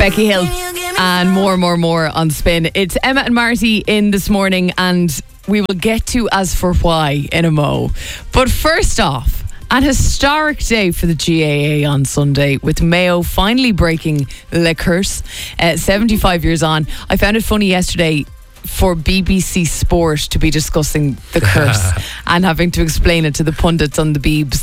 Becky Hill and more on Spin. It's Emma and Marty in this morning, and we will get to as for why in a mo. But first off, an historic day for the GAA on Sunday, with Mayo finally breaking the curse 75 years on. I found it funny yesterday for BBC Sport to be discussing the curse and having to explain it to the pundits on the Beebs.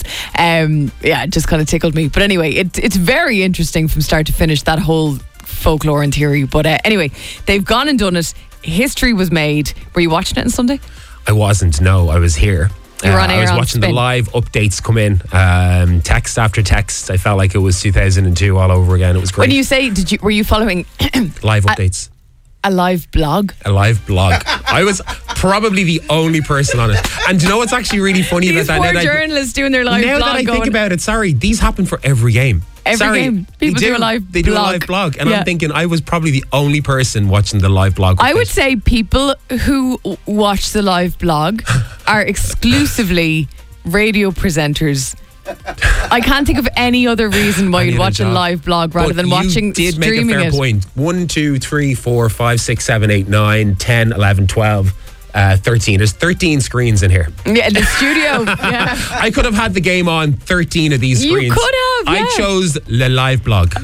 It just kind of tickled me. But anyway, it's very interesting from start to finish, that whole folklore and theory. But anyway, they've gone and done it. History was made. Were you watching it on Sunday? I wasn't, no. I was here. You were on air. I was watching the live updates come in, text after text. I felt like it was 2002 all over again. It was great. When you say, were you following live updates? A live blog? A live blog. I was probably the only person on it. And do you know what's actually really funny These about that? These poor journalists doing their live blog. Now that I think about it, these happen for every game. Every game. People do a live blog. They do a live blog. And I'm thinking I was probably the only person watching the live blog. I would say people who watch the live blog are exclusively radio presenters. I can't think of any other reason why you'd watch a live blog rather than watching streaming it. You did make a fair point. 1, 2, 3, 4, 5, 6, 7, 8, 9, 10, 11, 12, 13. There's 13 screens in here. Yeah, in the studio. Yeah. I could have had the game on 13 of these screens. You could have, yeah. I chose the live blog.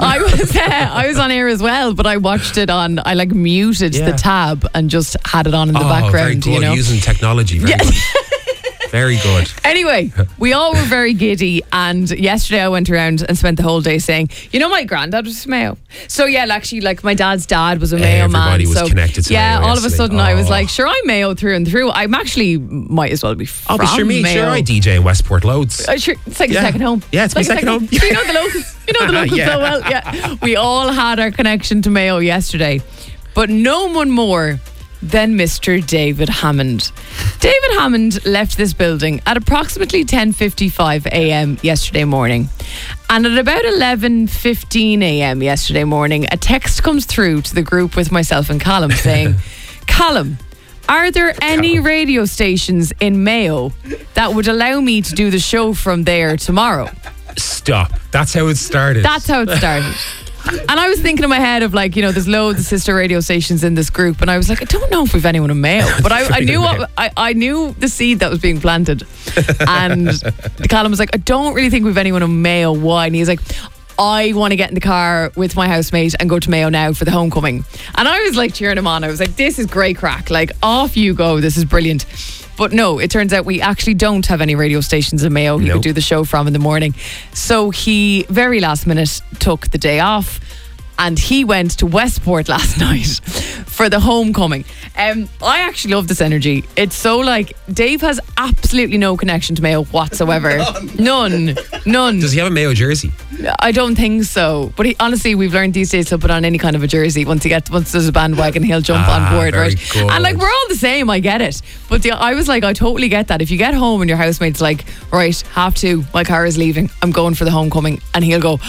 I was on air as well, but I watched it on, I muted the tab and just had it on in the background. Very good, you know? Using technology. Very good. Very good. Anyway, we all were very giddy, and yesterday I went around and spent the whole day saying, my granddad was from Mayo. So actually, my dad's dad was a Mayo man. Everybody was connected to Mayo all of a sudden I was like, sure, I'm Mayo through and through. I'm actually might as well be from Mayo. Sure, I DJ in Westport loads. Sure, it's like your second home. Yeah, it's my second home. You know the locals. You know the locals so well. Yeah, we all had our connection to Mayo yesterday, but no one more than Mr. David Hammond. David Hammond left this building at approximately 10:55 a.m. yesterday morning. And at about 11:15 a.m. yesterday morning, a text comes through to the group with myself and Callum saying, Callum, are there any radio stations in Mayo that would allow me to do the show from there tomorrow? Stop. That's how it started. That's how it started. And I was thinking in my head of there's loads of sister radio stations in this group, and I was like, I don't know if we've anyone in Mayo, but I knew I knew the seed that was being planted. And Callum was like, I don't really think we've anyone in Mayo. Why? And he's like, I want to get in the car with my housemate and go to Mayo now for the homecoming. And I was cheering him on. I was like, this is great crack. Off you go. This is brilliant. But no, it turns out we actually don't have any radio stations in Mayo he could do the show from in the morning. So he, very last minute, took the day off, and he went to Westport last night for the homecoming. I actually love this energy. It's so Dave has absolutely no connection to Mayo whatsoever. None. Does he have a Mayo jersey? I don't think so. But honestly, we've learned these days he'll put on any kind of a jersey. Once there's a bandwagon, he'll jump on board, right? Good. And we're all the same, I get it. But I was I totally get that. If you get home and your housemate's right, 2:30, my car is leaving, I'm going for the homecoming, and he'll go,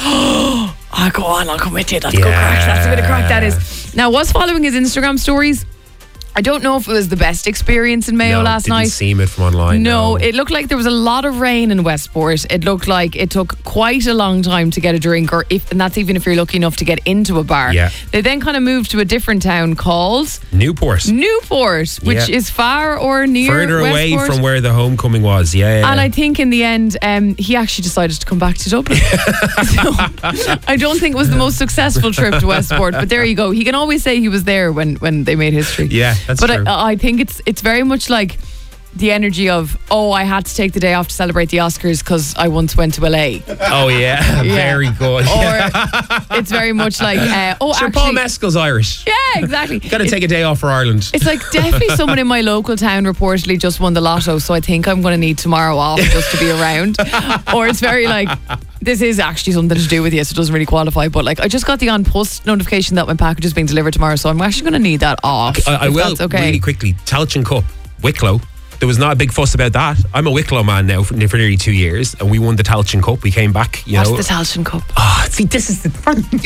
go on, I'll come with you. That's good crack. That's a bit of crack, that is. Now, I was following his Instagram stories. I don't know if it was the best experience in Mayo last night. Didn't see it from online. No, it looked like there was a lot of rain in Westport. It looked like it took quite a long time to get a drink, and that's even if you're lucky enough to get into a bar. Yeah. They then kind of moved to a different town called Newport, which is far or near further away Westport. from where the homecoming was. Yeah. And I think in the end, he actually decided to come back to Dublin. So I don't think it was the most successful trip to Westport, but there you go. He can always say he was there when they made history. Yeah, that's true. But I think it's very much the energy of, I had to take the day off to celebrate the Oscars because I once went to LA. Oh yeah, very good. Or it's very much sure, actually, Paul Mescal's Irish. Yeah, exactly. Got to take a day off for Ireland. It's definitely someone in my local town reportedly just won the lotto, so I think I'm going to need tomorrow off just to be around. Or it's very this is actually something to do with you, so it doesn't really qualify. But I just got the on post notification that my package is being delivered tomorrow, so I'm actually going to need that off. I will really quickly. Tailteann Cup, Wicklow. There was not a big fuss about that. I'm a Wicklow man now for nearly 2 years, and we won the Tailteann Cup. We came back, What's the Tailteann Cup? See, this is it.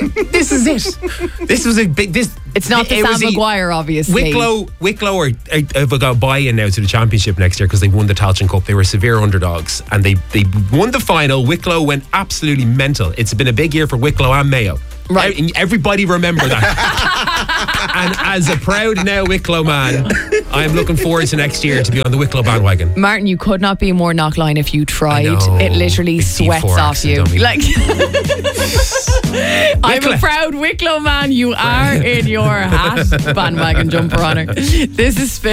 This was a big. It's not the Sam Maguire, obviously. Wicklow have got buy-in now to the championship next year because they won the Tailteann Cup. They were severe underdogs, and they won the final. Wicklow went absolutely mental. It's been a big year for Wicklow and Mayo. Right. Everybody remember that. And as a proud now Wicklow man, I'm looking forward to next year to be on the Wicklow bandwagon. Martin, you could not be more knockline if you tried. know. It literally Big sweats D4 off you. accent on me. Like, I'm a Wicklow. proud Wicklow man. You are in your hat bandwagon jumper on her. This is Spin.